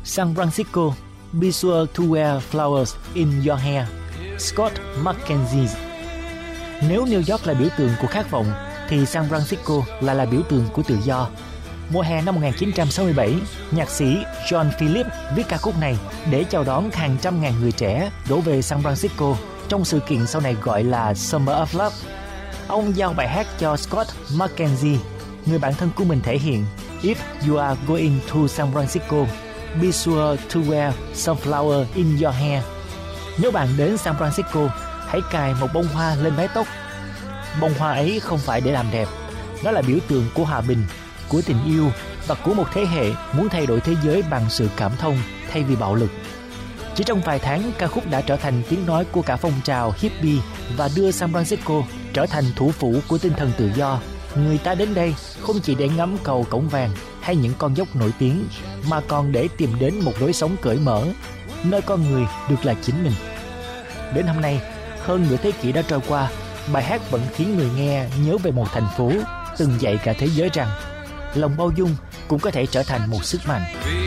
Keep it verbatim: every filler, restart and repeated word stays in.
San Francisco, be sure to wear flowers in your hair. Scott McKenzie. Nếu New York là biểu tượng của khát vọng, thì San Francisco lại là biểu tượng của tự do. Mùa hè năm một nghìn chín trăm sáu mươi bảy, nhạc sĩ John Philip viết ca khúc này để chào đón hàng trăm ngàn người trẻ đổ về San Francisco trong sự kiện sau này gọi là Summer of Love. Ông giao bài hát cho Scott McKenzie, người bạn thân của mình thể hiện. If you are going to San Francisco, be sure to wear some flower in your hair. Nếu bạn đến San Francisco, hãy cài một bông hoa lên mái tóc. Bông hoa ấy không phải để làm đẹp, nó là biểu tượng của hòa bình, của tình yêu và của một thế hệ muốn thay đổi thế giới bằng sự cảm thông thay vì bạo lực. Chỉ trong vài tháng, ca khúc đã trở thành tiếng nói của cả phong trào hippie và đưa San Francisco trở thành thủ phủ của tinh thần tự do. Người ta đến đây không chỉ để ngắm cầu Cổng Vàng hay những con dốc nổi tiếng, mà còn để tìm đến một lối sống cởi mở, nơi con người được là chính mình. Đến hôm nay, hơn nửa thế kỷ đã trôi qua, bài hát vẫn khiến người nghe nhớ về một thành phố từng dạy cả thế giới rằng lòng bao dung cũng có thể trở thành một sức mạnh.